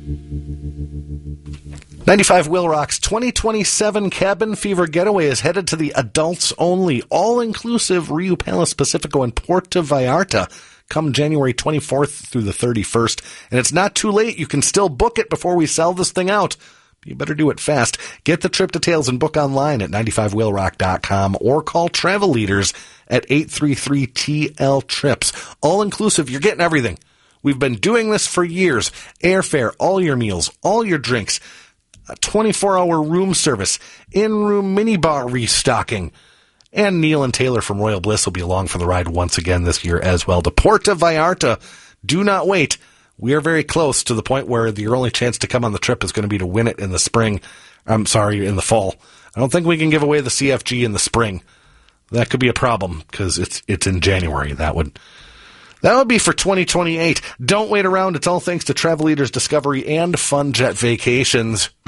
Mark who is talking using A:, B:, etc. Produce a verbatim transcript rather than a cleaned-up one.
A: ninety-five Will Rock's twenty twenty-seven Cabin Fever Getaway is headed to the adults-only, all-inclusive Rio Palace Pacifico in Puerto Vallarta come January twenty-fourth through the thirty-first. And it's not too late. You can still book it before we sell this thing out. You better do it fast. Get the trip details and book online at ninety-five will rock dot com or call Travel Leaders at eight three three T L trips. All-inclusive, you're getting everything. We've been doing this for years. Airfare, all your meals, all your drinks, a twenty-four hour room service, in-room minibar restocking. And Neil and Taylor from Royal Bliss will be along for the ride once again this year as well. To Puerto Vallarta, do not wait. We are very close to the point where your only chance to come on the trip is going to be to win it in the spring. I'm sorry, in the fall. I don't think we can give away the C F G in the spring. That could be a problem because it's it's in January. That would that would be for twenty twenty-eight. Don't wait around. It's all thanks to Travel Leaders Discovery and Fun Jet Vacations.